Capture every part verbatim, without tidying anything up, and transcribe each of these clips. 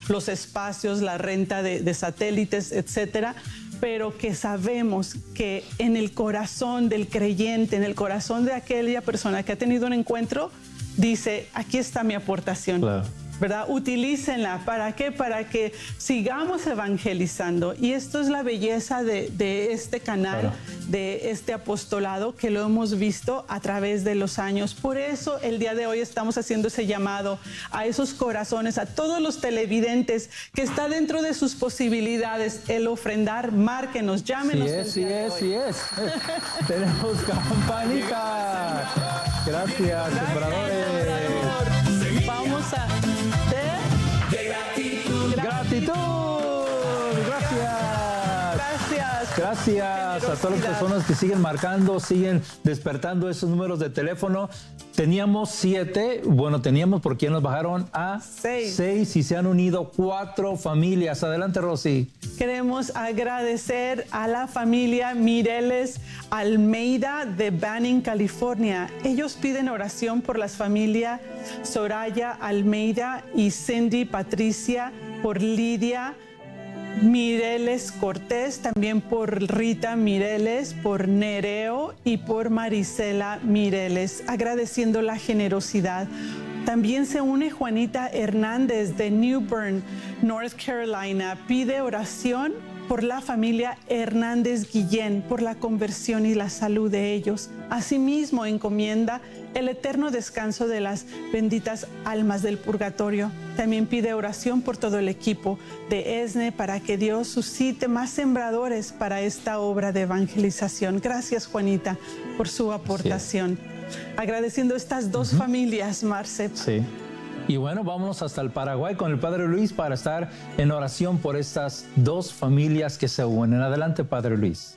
los espacios, la renta de, de satélites, etcétera, pero que sabemos que en el corazón del creyente, en el corazón de aquella persona que ha tenido un encuentro, dice, aquí está mi aportación. Claro. ¿Verdad? Utilícenla. ¿Para qué? Para que sigamos evangelizando. Y esto es la belleza de, de este canal, claro, de este apostolado que lo hemos visto a través de los años. Por eso el día de hoy estamos haciendo ese llamado a esos corazones, a todos los televidentes, que está dentro de sus posibilidades el ofrendar. Márquenos, llámenos. Sí es, sí es, sí es. Tenemos campanita. Gracias, sembradores. Vamos a... De gratitud. Gratitud. Gracias. Gracias. Gracias a todas las personas que siguen marcando, siguen despertando esos números de teléfono. Teníamos siete, bueno, teníamos porque ya nos bajaron a seis. seis y se han unido cuatro familias. Adelante, Rosy. Queremos agradecer a la familia Mireles Almeida de Banning, California. Ellos piden oración por las familias Soraya Almeida y Cindy Patricia, por Lidia Mireles Cortés, también por Rita Mireles, por Nereo y por Marisela Mireles, agradeciendo la generosidad. También se une Juanita Hernández de New Bern, North Carolina. Pide oración por la familia Hernández Guillén, por la conversión y la salud de ellos. Asimismo, encomienda el eterno descanso de las benditas almas del purgatorio. También pide oración por todo el equipo de ESNE para que Dios suscite más sembradores para esta obra de evangelización. Gracias, Juanita, por su aportación. Sí. Agradeciendo estas dos uh-huh. familias, Marce. Sí. Y bueno, vámonos hasta el Paraguay con el Padre Luis para estar en oración por estas dos familias que se unen. Adelante, Padre Luis.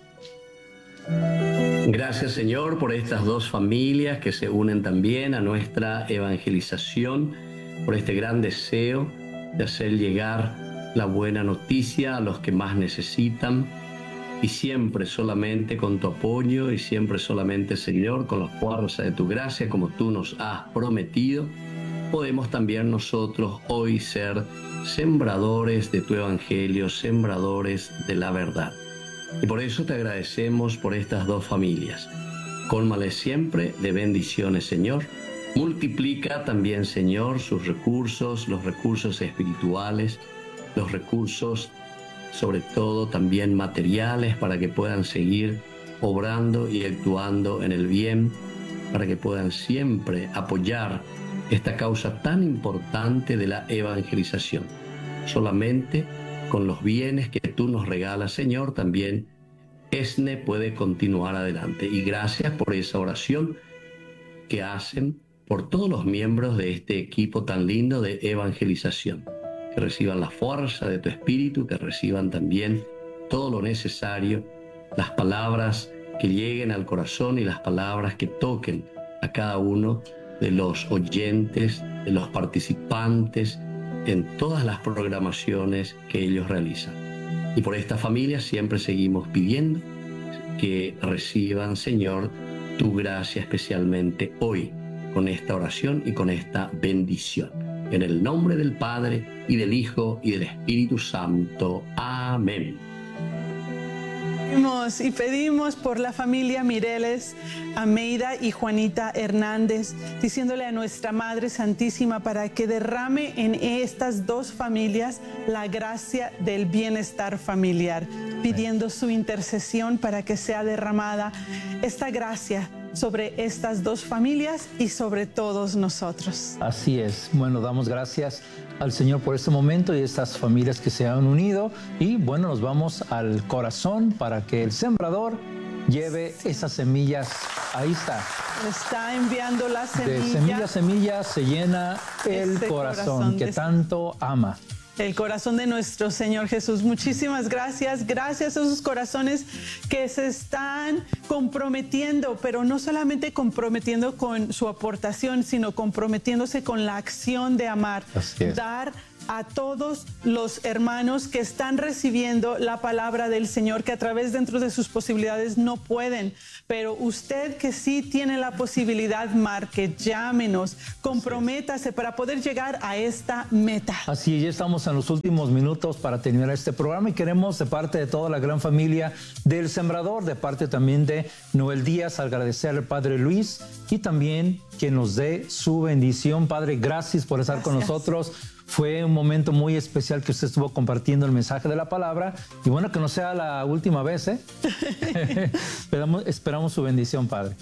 Gracias, Señor, por estas dos familias que se unen también a nuestra evangelización, por este gran deseo de hacer llegar la buena noticia a los que más necesitan, y siempre solamente con tu apoyo y siempre solamente, Señor, con la fuerza de tu gracia, como tú nos has prometido, podemos también nosotros hoy ser sembradores de tu evangelio, sembradores de la verdad. Y por eso te agradecemos por estas dos familias. Cólmales siempre de bendiciones, Señor. Multiplica también, Señor, sus recursos, los recursos espirituales, los recursos, sobre todo también materiales, para que puedan seguir obrando y actuando en el bien, para que puedan siempre apoyar esta causa tan importante de la evangelización. Solamente con los bienes que tú nos regalas, Señor, también ESNE puede continuar adelante. Y gracias por esa oración que hacen por todos los miembros de este equipo tan lindo de evangelización. Que reciban la fuerza de tu espíritu, que reciban también todo lo necesario, las palabras que lleguen al corazón y las palabras que toquen a cada uno de los oyentes, de los participantes en todas las programaciones que ellos realizan. Y por esta familia siempre seguimos pidiendo que reciban, Señor, tu gracia especialmente hoy, con esta oración y con esta bendición. En el nombre del Padre, y del Hijo, y del Espíritu Santo. Amén. Y pedimos por la familia Mireles Almeida y Juanita Hernández, diciéndole a nuestra Madre Santísima para que derrame en estas dos familias la gracia del bienestar familiar, pidiendo su intercesión para que sea derramada esta gracia sobre estas dos familias y sobre todos nosotros. Así es. Bueno, damos gracias al Señor por este momento y estas familias que se han unido. Y bueno, nos vamos al corazón para que el sembrador lleve esas semillas. Ahí está. Está enviando las semillas. De semilla a semilla se llena el corazón, corazón que tanto ama. El corazón de nuestro Señor Jesús. Muchísimas gracias. Gracias a esos corazones que se están comprometiendo, pero no solamente comprometiendo con su aportación, sino comprometiéndose con la acción de amar. Dar a todos los hermanos que están recibiendo la palabra del Señor, que a través dentro de sus posibilidades no pueden, pero usted que sí tiene la posibilidad, marque, llámenos, comprométase para poder llegar a esta meta. Así es, ya estamos en los últimos minutos para terminar este programa y queremos, de parte de toda la gran familia del Sembrador, de parte también de Noel Díaz, agradecer al Padre Luis y también que nos dé su bendición. Padre, gracias por estar gracias. con nosotros. Fue un momento muy especial que usted estuvo compartiendo el mensaje de la palabra. Y bueno, que no sea la última vez, ¿eh? esperamos, esperamos su bendición, Padre.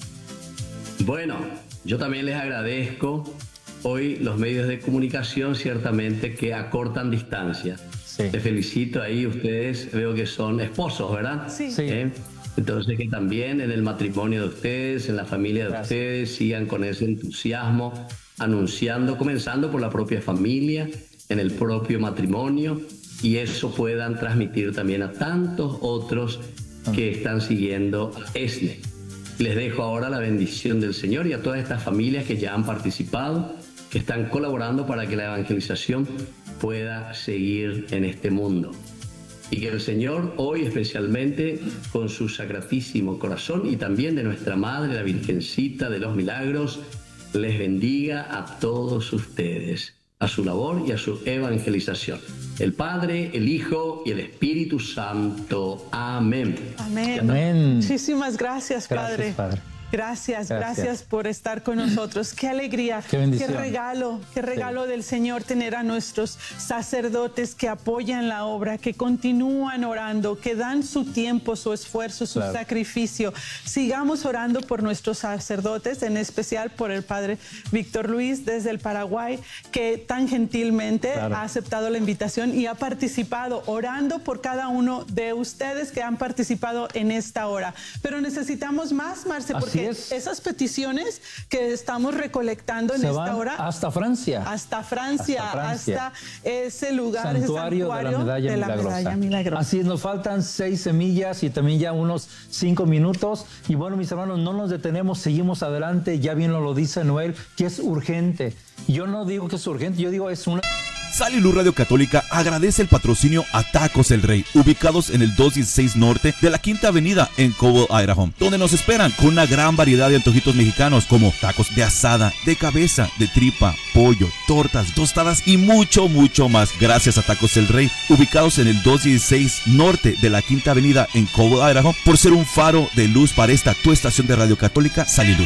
Bueno, yo también les agradezco. Hoy los medios de comunicación ciertamente que acortan distancia. Sí. Te felicito ahí, ustedes veo que son esposos, ¿verdad? Sí. sí. ¿Eh? Entonces que también en el matrimonio de ustedes, en la familia de Gracias. ustedes, sigan con ese entusiasmo, anunciando, comenzando por la propia familia, en el propio matrimonio, y eso puedan transmitir también a tantos otros que están siguiendo a ESNE. Les dejo ahora la bendición del Señor y a todas estas familias que ya han participado, que están colaborando para que la evangelización pueda seguir en este mundo. Y que el Señor hoy especialmente con su sacratísimo corazón y también de nuestra Madre, la Virgencita de los Milagros, les bendiga a todos ustedes, a su labor y a su evangelización. El Padre, el Hijo y el Espíritu Santo. Amén. Amén. Amén. Muchísimas gracias, Padre. Gracias, Padre. Gracias, gracias, gracias por estar con nosotros. Qué alegría, qué bendición, qué regalo, qué regalo sí. del Señor tener a nuestros sacerdotes que apoyan la obra, que continúan orando, que dan su tiempo, su esfuerzo, su claro. sacrificio. Sigamos orando por nuestros sacerdotes, en especial por el Padre Víctor Luis desde el Paraguay, que tan gentilmente claro. ha aceptado la invitación y ha participado, orando por cada uno de ustedes que han participado en esta hora. Pero necesitamos más, Marce, porque es. esas peticiones que estamos recolectando en Se esta van hora hasta Francia, hasta Francia, hasta, Francia. hasta ese lugar, santuario, ese santuario de la medalla, de la milagrosa. medalla milagrosa. Así es, nos faltan seis semillas y también ya unos cinco minutos. Y bueno, mis hermanos, no nos detenemos, seguimos adelante. Ya bien lo dice Noel, que es urgente. Yo no digo que es urgente, yo digo es una... Sal y Luz Radio Católica agradece el patrocinio a Tacos El Rey, ubicados en el doscientos dieciséis Norte de la Quinta Avenida en Cobble, Idaho, donde nos esperan con una gran variedad de antojitos mexicanos como tacos de asada, de cabeza, de tripa, pollo, tortas, tostadas y mucho, mucho más. Gracias a Tacos El Rey, ubicados en el doscientos dieciséis Norte de la Quinta Avenida en Cobble, Idaho, por ser un faro de luz para esta tu estación de Radio Católica, Sal y Luz.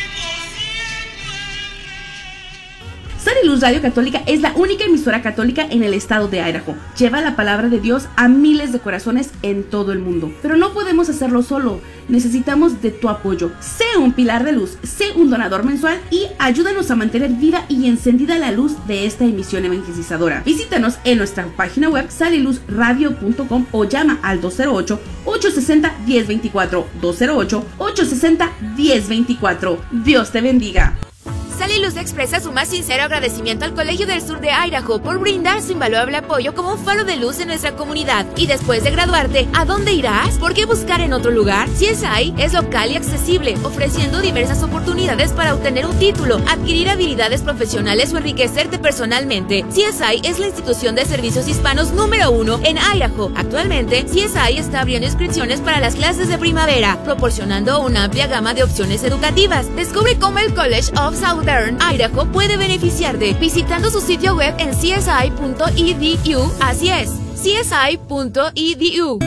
Sal y Luz Radio Católica es la única emisora católica en el estado de Idaho. Lleva la palabra de Dios a miles de corazones en todo el mundo. Pero no podemos hacerlo solo. Necesitamos de tu apoyo. Sé un pilar de luz, sé un donador mensual y ayúdanos a mantener viva y encendida la luz de esta emisión evangelizadora. Visítanos en nuestra página web sal y luz radio punto com o llama al dos cero ocho, ocho seis cero, uno cero dos cuatro, dos cero ocho, ocho seis cero, uno cero dos cuatro. Dios te bendiga. Sal y Luz expresa su más sincero agradecimiento al Colegio del Sur de Idaho por brindar su invaluable apoyo como un faro de luz en nuestra comunidad. Y después de graduarte, ¿a dónde irás? ¿Por qué buscar en otro lugar? C S I es local y accesible, ofreciendo diversas oportunidades para obtener un título, adquirir habilidades profesionales o enriquecerte personalmente. C S I es la institución de servicios hispanos número uno en Idaho. Actualmente, C S I está abriendo inscripciones para las clases de primavera, proporcionando una amplia gama de opciones educativas. Descubre cómo el College of Southern Idaho puede beneficiarte visitando su sitio web en c s i punto e d u. Así es, c s i punto e d u.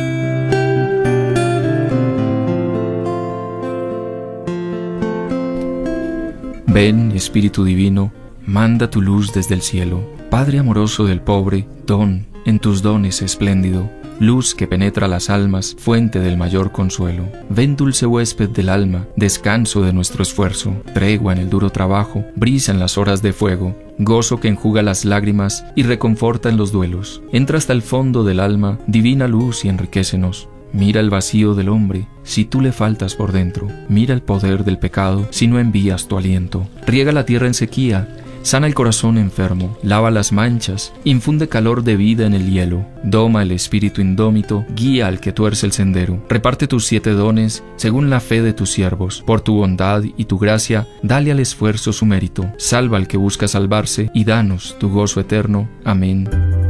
Ven, Espíritu Divino, manda tu luz desde el cielo. Padre amoroso del pobre, don en tus dones espléndido, luz que penetra las almas, fuente del mayor consuelo. Ven, dulce huésped del alma, descanso de nuestro esfuerzo, tregua en el duro trabajo, brisa en las horas de fuego, gozo que enjuga las lágrimas y reconforta en los duelos. Entra hasta el fondo del alma, divina luz, y enriquécenos. Mira el vacío del hombre, si tú le faltas por dentro. Mira el poder del pecado, si no envías tu aliento. Riega la tierra en sequía, sana el corazón enfermo, lava las manchas, infunde calor de vida en el hielo, doma el espíritu indómito, guía al que tuerce el sendero. Reparte tus siete dones según la fe de tus siervos. Por tu bondad y tu gracia, dale al esfuerzo su mérito. Salva al que busca salvarse y danos tu gozo eterno. Amén.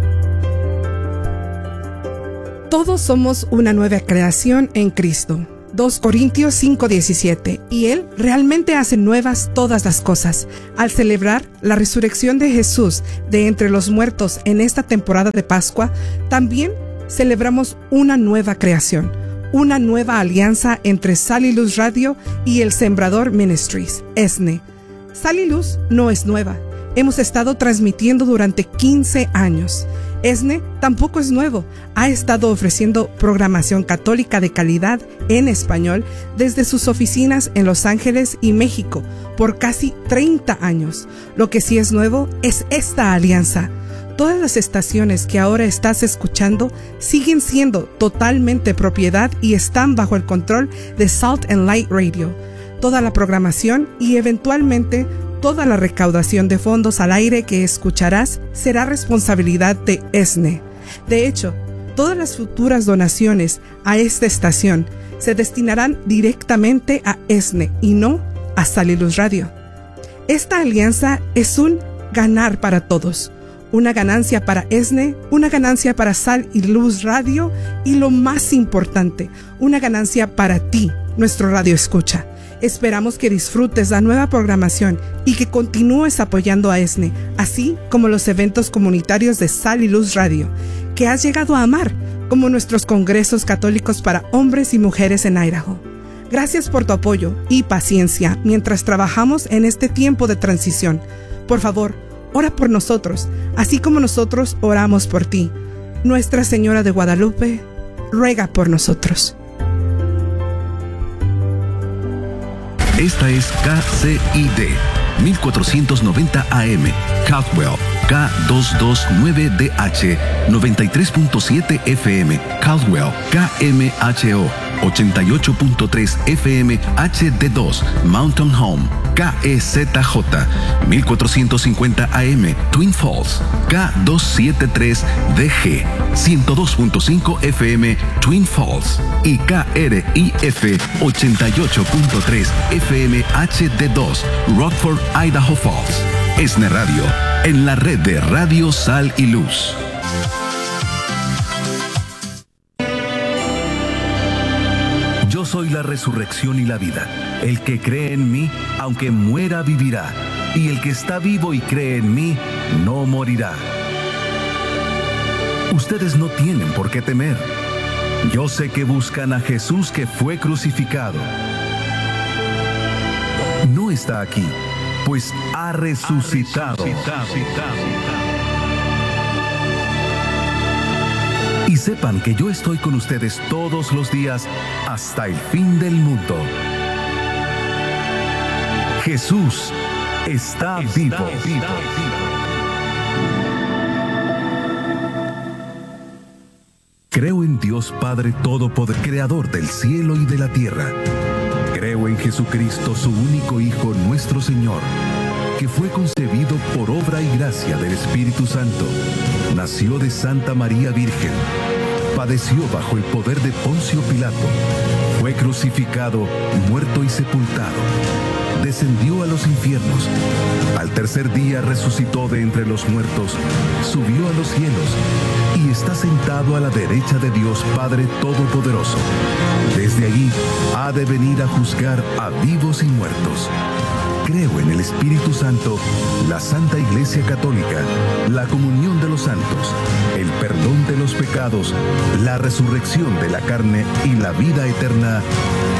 Todos somos una nueva creación en Cristo. dos Corintios cinco diecisiete. Y Él realmente hace nuevas todas las cosas. Al celebrar la resurrección de Jesús de entre los muertos en esta temporada de Pascua, también celebramos una nueva creación, una nueva alianza entre Sal y Luz Radio y el Sembrador Ministries, E S N E. Sal y Luz no es nueva. Hemos estado transmitiendo durante quince años. E S N E tampoco es nuevo. Ha estado ofreciendo programación católica de calidad en español desde sus oficinas en Los Ángeles y México por casi treinta años. Lo que sí es nuevo es esta alianza. Todas las estaciones que ahora estás escuchando siguen siendo totalmente propiedad y están bajo el control de Salt and Light Radio. Toda la programación y eventualmente toda la recaudación de fondos al aire que escucharás será responsabilidad de E S N E. De hecho, todas las futuras donaciones a esta estación se destinarán directamente a E S N E y no a Sal y Luz Radio. Esta alianza es un ganar para todos. Una ganancia para E S N E, una ganancia para Sal y Luz Radio y lo más importante, una ganancia para ti, nuestro radio escucha. Esperamos que disfrutes la nueva programación y que continúes apoyando a E S N E, así como los eventos comunitarios de Sal y Luz Radio, que has llegado a amar, como nuestros congresos católicos para hombres y mujeres en Idaho. Gracias por tu apoyo y paciencia mientras trabajamos en este tiempo de transición. Por favor, ora por nosotros, así como nosotros oramos por ti. Nuestra Señora de Guadalupe, ruega por nosotros. Esta es K C I D mil cuatrocientos noventa A M, Caldwell, K doscientos veintinueve D H, noventa y tres punto siete F M, Caldwell, K M H O, ochenta y ocho punto tres F M H D dos, Mountain Home, K E Z J, mil cuatrocientos cincuenta A M, Twin Falls, K doscientos setenta y tres D G, ciento dos punto cinco F M, Twin Falls, y K R I F ochenta y ocho punto tres F M H D dos, Rockford, Idaho Falls. E S N E Radio, en la red de Radio Sal y Luz. Yo soy la resurrección y la vida. El que cree en mí, aunque muera, vivirá. Y el que está vivo y cree en mí, no morirá. Ustedes no tienen por qué temer. Yo sé que buscan a Jesús que fue crucificado. No está aquí, pues ha resucitado. Y sepan que yo estoy con ustedes todos los días hasta el fin del mundo. Jesús está, está vivo. vivo. Creo en Dios Padre Todopoderoso, Creador del cielo y de la tierra. Creo en Jesucristo, su único Hijo, nuestro Señor, que fue concebido por obra y gracia del Espíritu Santo. Nació de Santa María Virgen. Padeció bajo el poder de Poncio Pilato. Fue crucificado, muerto y sepultado. Descendió a los infiernos. Al tercer día resucitó de entre los muertos, subió a los cielos y está sentado a la derecha de Dios Padre Todopoderoso. Desde allí ha de venir a juzgar a vivos y muertos. Creo en el Espíritu Santo, la Santa Iglesia Católica, la comunión de los santos, el perdón de los pecados, la resurrección de la carne y la vida eterna.